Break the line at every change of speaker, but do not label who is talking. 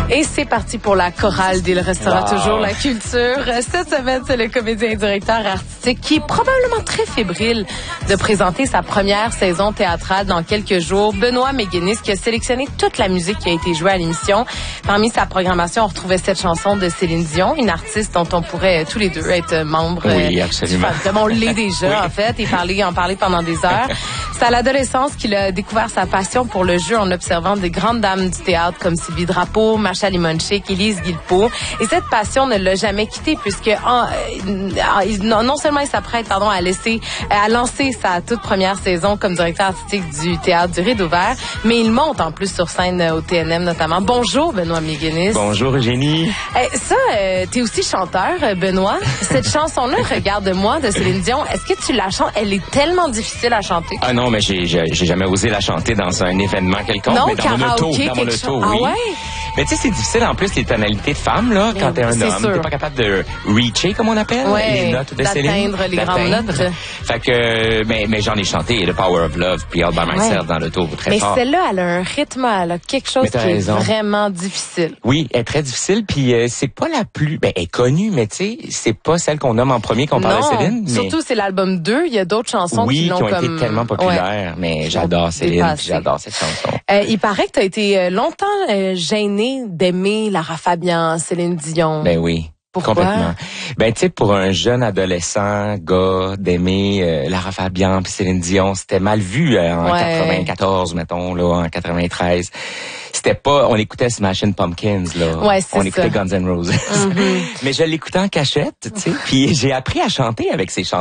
Et c'est parti pour la chorale d'Il restera toujours la culture. Cette semaine, c'est le comédien et directeur artistique qui est probablement très fébrile de présenter sa première saison théâtrale dans quelques jours. Benoît Méguénis qui a sélectionné toute la musique qui a été jouée à l'émission. Parmi sa programmation, on retrouvait cette chanson de Céline Dion, une artiste dont on pourrait tous les deux être membres.
Oui, absolument.
On l'est déjà, en fait, et en parler pendant des heures. C'est à l'adolescence qu'il a découvert sa passion pour le jeu en observant des grandes dames du théâtre comme Sylvie Drapeau, Macha Limonchik, Élise Guilbeault. Et cette passion ne l'a jamais quitté puisque non seulement il s'apprête à lancer sa toute première saison comme directeur artistique du théâtre du Rideau Vert, mais il monte en plus sur scène au TNM notamment. Bonjour Benoît Méguénis.
Bonjour Eugénie.
T'es aussi chanteur, Benoît. Cette chanson-là, Regarde-moi de Céline Dion, est-ce que tu la chantes? Elle est tellement difficile à chanter.
Ah non, mais j'ai jamais osé la chanter dans un événement quelconque,
non,
mais dans mon auto, oui.
Ah ouais?
Mais tu sais, c'est difficile en plus les tonalités de femme là, quand t'es un homme, t'es pas capable de reacher comme on appelle les notes de Céline,
d'atteindre les grandes notes.
Fait que mais j'en ai chanté The Power of Love puis All by Myself dans l'auto très fort.
Mais celle-là, elle a un rythme, elle a quelque chose qui est vraiment difficile.
Oui, elle est très difficile puis c'est pas la plus elle est connue mais tu sais, c'est pas celle qu'on nomme en premier qu'on parle de Céline, mais
surtout c'est l'album 2, il y a d'autres chansons qui ont
été tellement populaires, mais j'adore Céline, puis j'adore cette chanson.
Il paraît que tu as été longtemps gêné d'aimer Lara Fabian, Céline Dion.
Ben oui.
Pourquoi?
Complètement. Ben tu sais, pour un jeune adolescent gars d'aimer Lara Fabian puis Céline Dion, c'était mal vu en 94 mettons là, en 93. C'était pas, on écoutait Smashing Pumpkins là, on écoutait Guns N' Roses. Mais je l'écoutais en cachette, tu sais, puis j'ai appris à chanter avec ces chansons.